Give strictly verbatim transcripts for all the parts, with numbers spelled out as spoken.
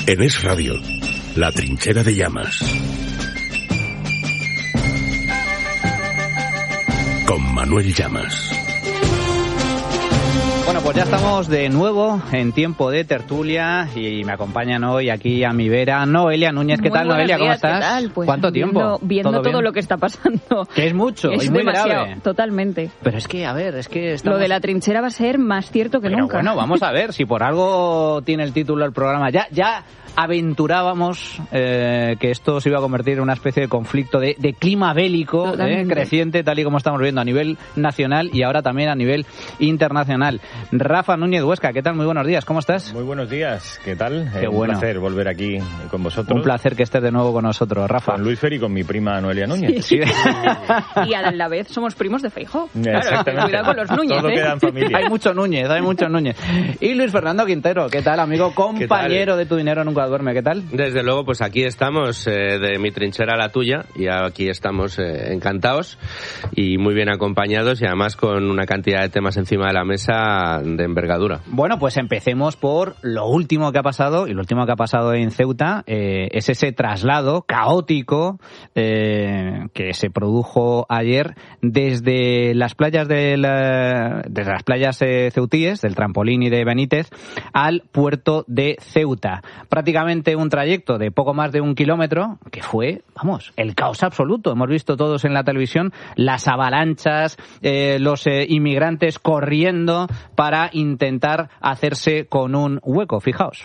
En Es Radio, La Trinchera de Llamas. Con Manuel Llamas. Bueno, pues ya estamos de nuevo en tiempo de tertulia y me acompañan hoy aquí a mi vera Noelia Núñez. ¿Qué muy tal, Noelia? ¿Cómo días, estás? ¿Qué tal? Pues ¿Cuánto tiempo? Viendo, viendo ¿Todo, todo lo que está pasando. Que es mucho es y muy demasiado, grave. Totalmente. Pero es que, a ver, es que estamos... Lo de la trinchera va a ser más cierto que Pero nunca. bueno, vamos a ver, si por algo tiene el título del programa. Ya, ya aventurábamos eh, que esto se iba a convertir en una especie de conflicto de, de clima bélico eh, creciente, tal y como estamos viendo a nivel nacional y ahora también a nivel internacional. Rafa Núñez Huesca, ¿qué tal? Muy buenos días, ¿cómo estás? Muy buenos días, ¿qué tal? Qué eh, un bueno. placer volver aquí con vosotros. Un placer que estés de nuevo con nosotros, Rafa. Con Luis Fer y con mi prima Noelia Núñez. Sí. Y a la vez somos primos de Feijóo. Exactamente. Claro, cuidado con los Núñez, Todo ¿eh? queda en familia. Hay mucho Núñez, hay mucho Núñez. Y Luis Fernando Quintero, ¿qué tal, amigo? Compañero de Tu Dinero Nunca Duerme, ¿qué tal? Desde luego, pues aquí estamos, eh, de mi trinchera a la tuya, y aquí estamos eh, encantados y muy bien acompañados y además con una cantidad de temas encima de la mesa de envergadura. Bueno, pues empecemos por lo último que ha pasado, y lo último que ha pasado en Ceuta eh, es ese traslado caótico eh, que se produjo ayer desde las playas de la, desde las playas eh, ceutíes, del Trampolín y de Benítez, al puerto de Ceuta. Prácticamente un trayecto de poco más de un kilómetro, que fue, vamos, el caos absoluto. Hemos visto todos en la televisión las avalanchas, eh, los eh, inmigrantes corriendo para intentar hacerse con un hueco. Fijaos.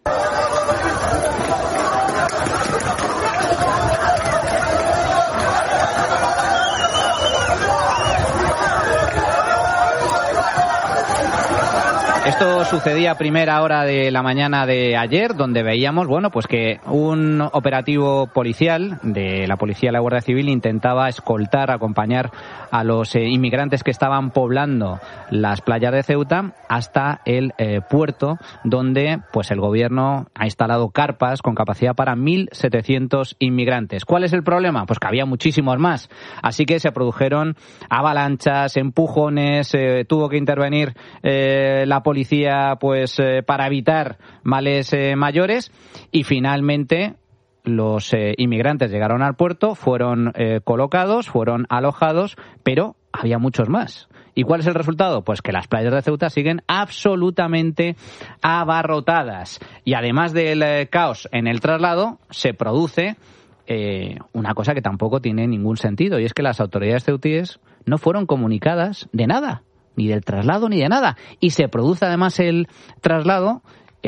Esto sucedía a primera hora de la mañana de ayer, donde veíamos, bueno, pues que un operativo policial de la Policía de la Guardia Civil intentaba escoltar, acompañar a los eh, inmigrantes que estaban poblando las playas de Ceuta hasta el eh, puerto, donde pues el gobierno ha instalado carpas con capacidad para mil setecientos inmigrantes. ¿Cuál es el problema? Pues que había muchísimos más. Así que se produjeron avalanchas, empujones, eh, tuvo que intervenir eh, la policía pues eh, para evitar males eh, mayores y finalmente los eh, inmigrantes llegaron al puerto, fueron eh, colocados, fueron alojados, pero había muchos más. ¿Y cuál es el resultado? Pues que las playas de Ceuta siguen absolutamente abarrotadas. Y además del eh, caos en el traslado, se produce eh, una cosa que tampoco tiene ningún sentido, y es que las autoridades ceutíes no fueron comunicadas de nada, ni del traslado ni de nada. Y se produce además el traslado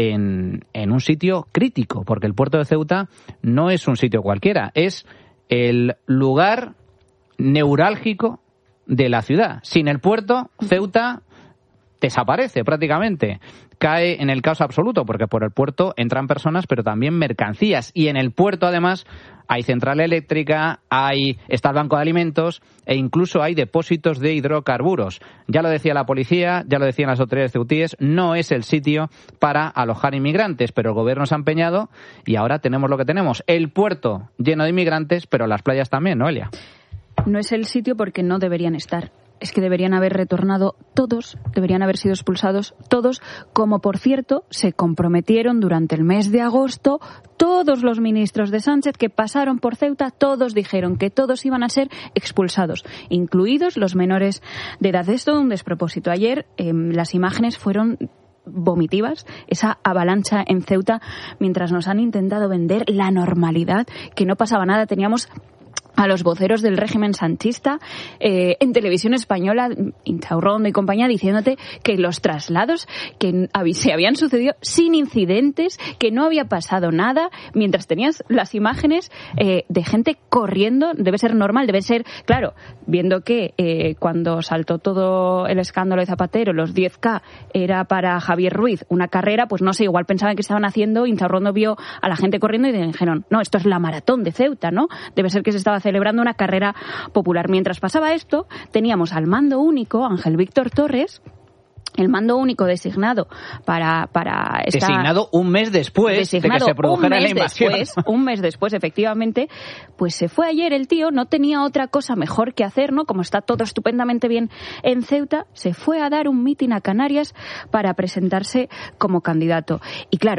en, en un sitio crítico, porque el puerto de Ceuta no es un sitio cualquiera, es el lugar neurálgico de la ciudad. Sin el puerto, Ceuta desaparece prácticamente. Cae en el caos absoluto, porque por el puerto entran personas, pero también mercancías. Y en el puerto, además, hay central eléctrica, hay está el banco de alimentos e incluso hay depósitos de hidrocarburos. Ya lo decía la policía, ya lo decían las autoridades ceutíes, no es el sitio para alojar inmigrantes, pero el gobierno se ha empeñado y ahora tenemos lo que tenemos. El puerto lleno de inmigrantes, pero las playas también, Noelia. No es el sitio porque no deberían estar. Es que deberían haber retornado todos, deberían haber sido expulsados todos, como por cierto se comprometieron durante el mes de agosto todos los ministros de Sánchez que pasaron por Ceuta, todos dijeron que todos iban a ser expulsados, incluidos los menores de edad. Es todo un despropósito. Ayer eh, las imágenes fueron vomitivas, esa avalancha en Ceuta, mientras nos han intentado vender la normalidad, que no pasaba nada. Teníamos a los voceros del régimen sanchista eh, en televisión española, Inchaurrondo y compañía, diciéndote que los traslados que se habían sucedido sin incidentes, que no había pasado nada, mientras tenías las imágenes eh, de gente corriendo. Debe ser normal, debe ser, claro, viendo que eh, cuando saltó todo el escándalo de Zapatero, los diez K era para Javier Ruiz una carrera, pues no sé, igual pensaban que estaban haciendo, Inchaurrondo vio a la gente corriendo y dijeron, no, esto es la maratón de Ceuta, ¿no? Debe ser que se estaba celebrando una carrera popular. Mientras pasaba esto, teníamos al mando único, Ángel Víctor Torres, el mando único designado para, para esta... Designado un mes después de que se produjera la invasión. Después, un mes después, efectivamente, pues se fue ayer el tío, no tenía otra cosa mejor que hacer, ¿no? Como está todo estupendamente bien en Ceuta, se fue a dar un mitin a Canarias para presentarse como candidato. Y claro,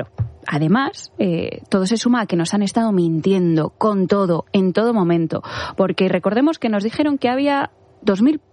además, eh, todo se suma a que nos han estado mintiendo con todo, en todo momento. Porque recordemos que nos dijeron que había dos mil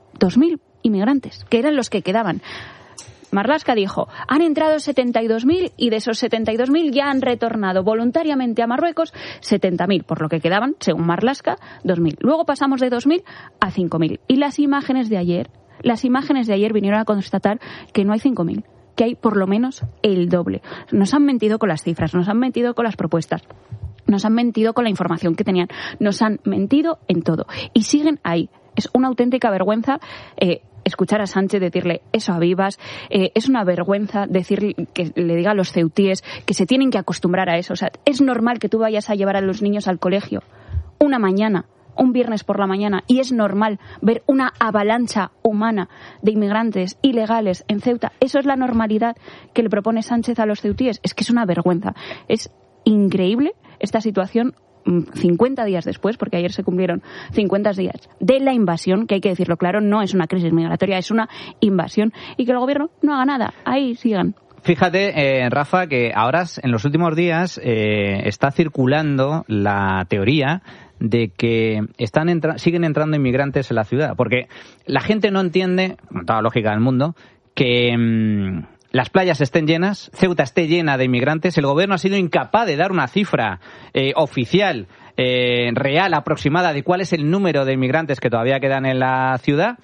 inmigrantes, que eran los que quedaban. Marlaska dijo, han entrado setenta y dos mil y de esos setenta y dos mil ya han retornado voluntariamente a Marruecos setenta mil, por lo que quedaban, según Marlaska, dos mil. Luego pasamos de dos mil a cinco mil. Y las imágenes de ayer, las imágenes de ayer vinieron a constatar que no hay cinco mil, que hay por lo menos el doble. Nos han mentido con las cifras, nos han mentido con las propuestas, nos han mentido con la información que tenían, nos han mentido en todo. Y siguen ahí. Es una auténtica vergüenza eh, escuchar a Sánchez decirle eso a Vivas. Eh, es una vergüenza decir que le diga a los ceutíes que se tienen que acostumbrar a eso. O sea, es normal que tú vayas a llevar a los niños al colegio una mañana, un viernes por la mañana, y es normal ver una avalancha humana de inmigrantes ilegales en Ceuta. Eso es la normalidad que le propone Sánchez a los ceutíes. Es que es una vergüenza. Es increíble esta situación cincuenta días después, porque ayer se cumplieron cincuenta días de la invasión, que hay que decirlo claro, no es una crisis migratoria, es una invasión, y que el gobierno no haga nada. Ahí sigan. Fíjate, eh, Rafa, que ahora en los últimos días eh, está circulando la teoría de que están entra- siguen entrando inmigrantes en la ciudad, porque la gente no entiende, con toda la lógica del mundo, que mmm, las playas estén llenas, Ceuta esté llena de inmigrantes, el gobierno ha sido incapaz de dar una cifra eh, oficial, eh, real, aproximada de cuál es el número de inmigrantes que todavía quedan en la ciudad,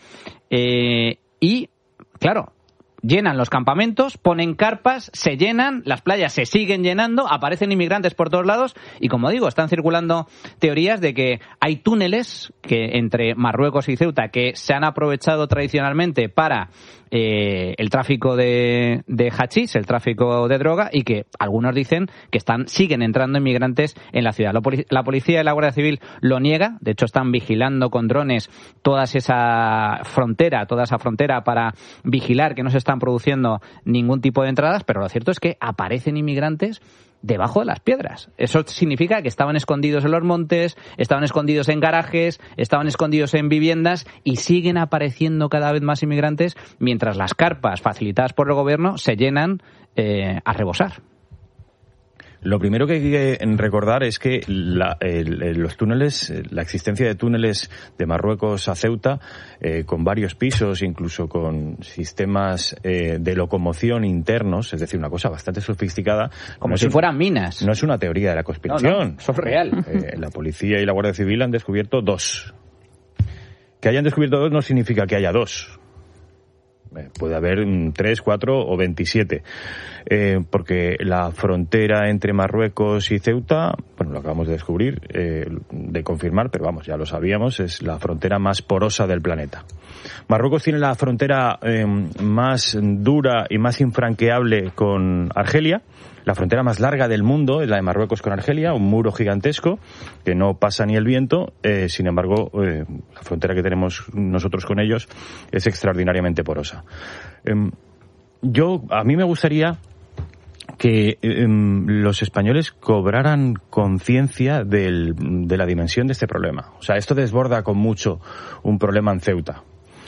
eh, y, claro, llenan los campamentos, ponen carpas, se llenan, las playas se siguen llenando, aparecen inmigrantes por todos lados y, como digo, están circulando teorías de que hay túneles que entre Marruecos y Ceuta que se han aprovechado tradicionalmente para eh, el tráfico de, de hachís, el tráfico de droga, y que algunos dicen que están siguen entrando inmigrantes en la ciudad. La, poli- la policía y la Guardia Civil lo niega, de hecho están vigilando con drones toda esa frontera, toda esa frontera para vigilar que no se están produciendo ningún tipo de entradas, pero lo cierto es que aparecen inmigrantes debajo de las piedras. Eso significa que estaban escondidos en los montes, estaban escondidos en garajes, estaban escondidos en viviendas y siguen apareciendo cada vez más inmigrantes mientras las carpas facilitadas por el gobierno se llenan eh, a rebosar. Lo primero que hay que recordar es que la, el, los túneles, la existencia de túneles de Marruecos a Ceuta, eh, con varios pisos, incluso con sistemas eh, de locomoción internos, es decir, una cosa bastante sofisticada. Como no si un, fueran minas. No es una teoría de la conspiración. No, no, eso es real. Eh, la policía y la Guardia Civil han descubierto dos. Que hayan descubierto dos no significa que haya dos. Puede haber tres, cuatro o veintisiete, eh, porque la frontera entre Marruecos y Ceuta, bueno, lo acabamos de descubrir, eh, de confirmar, pero vamos, ya lo sabíamos, es la frontera más porosa del planeta. Marruecos tiene la frontera eh, más dura y más infranqueable con Argelia. La frontera más larga del mundo es la de Marruecos con Argelia, un muro gigantesco que no pasa ni el viento. Eh, sin embargo, eh, la frontera que tenemos nosotros con ellos es extraordinariamente porosa. Eh, yo, a mí me gustaría que eh, los españoles cobraran conciencia del, de la dimensión de este problema. O sea, esto desborda con mucho un problema en Ceuta.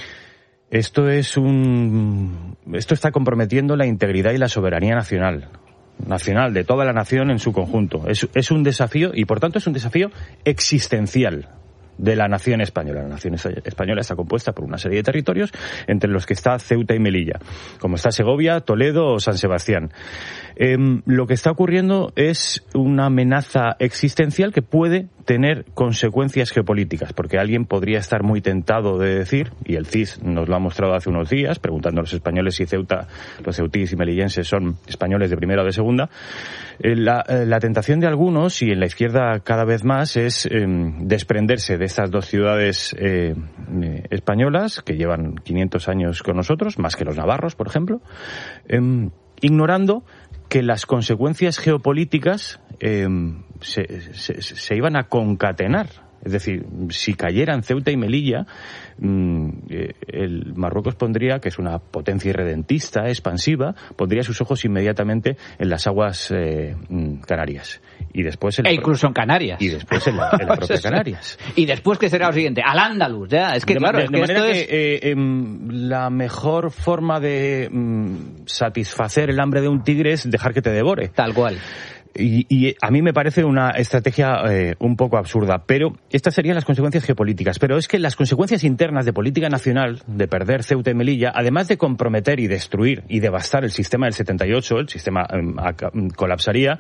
Esto es un, esto está comprometiendo la integridad y la soberanía nacional. nacional, de toda la nación en su conjunto. Es, es un desafío, y por tanto es un desafío existencial de la nación española. La nación española está compuesta por una serie de territorios, entre los que está Ceuta y Melilla, como está Segovia, Toledo o San Sebastián. Eh, lo que está ocurriendo es una amenaza existencial que puede tener consecuencias geopolíticas, porque alguien podría estar muy tentado de decir, y el C I S nos lo ha mostrado hace unos días, preguntando a los españoles si Ceuta, los ceutíes y melillenses son españoles de primera o de segunda, eh, la, eh, la tentación de algunos, y en la izquierda cada vez más, es eh, desprenderse de estas dos ciudades eh, eh, españolas, que llevan quinientos años con nosotros, más que los navarros, por ejemplo, eh, ignorando que las consecuencias geopolíticas eh, se, se, se iban a concatenar. Es decir, si cayeran Ceuta y Melilla, mmm, eh, el Marruecos pondría, que es una potencia irredentista, expansiva, pondría sus ojos inmediatamente en las aguas eh, canarias. Y después en la e incluso en Canarias. Y después en la, en la propia Canarias. Y después, ¿qué será lo siguiente? Al Andalus, ya. Es que, de, claro, de, es de que manera esto que es... eh, eh, la mejor forma de mm, satisfacer el hambre de un tigre es dejar que te devore. Tal cual. Y, y a mí me parece una estrategia eh, un poco absurda, pero estas serían las consecuencias geopolíticas. Pero es que las consecuencias internas de política nacional, de perder Ceuta y Melilla, además de comprometer y destruir y devastar el sistema del setenta y ocho, el sistema eh, colapsaría,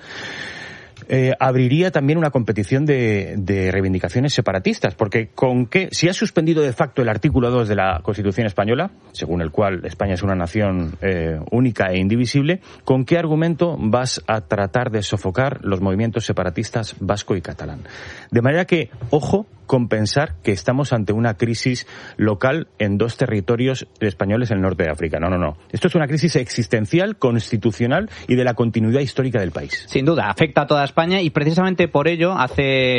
Eh, abriría también una competición de, de reivindicaciones separatistas, porque con qué, si has suspendido de facto el artículo dos de la Constitución española, según el cual España es una nación eh, única e indivisible, ¿con qué argumento vas a tratar de sofocar los movimientos separatistas vasco y catalán? De manera que, ojo, con pensar que estamos ante una crisis local en dos territorios españoles en el norte de África. No, no, no. Esto es una crisis existencial, constitucional y de la continuidad histórica del país. Sin duda, afecta a toda España y precisamente por ello, hace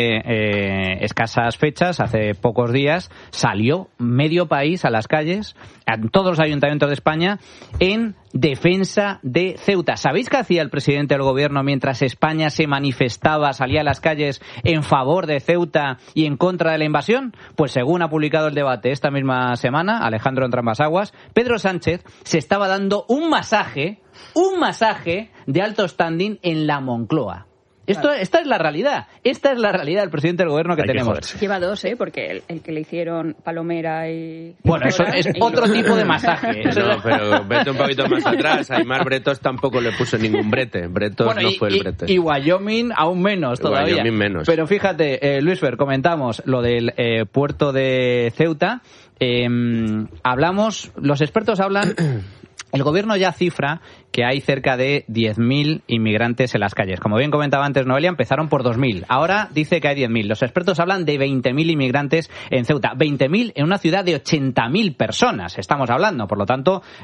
eh, escasas fechas, hace pocos días, salió medio país a las calles, en todos los ayuntamientos de España, en defensa de Ceuta. ¿Sabéis qué hacía el presidente del gobierno mientras España se manifestaba, salía a las calles en favor de Ceuta y en contra de la invasión? Pues según ha publicado el Debate esta misma semana, Alejandro Entramasaguas, Pedro Sánchez se estaba dando un masaje, un masaje de alto standing en la Moncloa. Esto, esta es la realidad. Esta es la realidad del presidente del gobierno que Hay que tenemos. joderse. Lleva dos, ¿eh? Porque el, el que le hicieron Palomera y... Bueno, eso es otro tipo de masaje. No, pero vete un poquito más atrás. Aimar Bretos tampoco le puso ningún brete. Bretos bueno, no y, fue el y, brete. y Wyoming aún menos todavía. Wyoming menos. Pero fíjate, eh, Luis Fer, comentamos lo del eh, puerto de Ceuta. Eh, hablamos, los expertos hablan... El gobierno ya cifra que hay cerca de diez mil inmigrantes en las calles. Como bien comentaba antes Noelia, empezaron por dos mil. Ahora dice que hay diez mil. Los expertos hablan de veinte mil inmigrantes en Ceuta. veinte mil en una ciudad de ochenta mil personas, estamos hablando. Por lo tanto,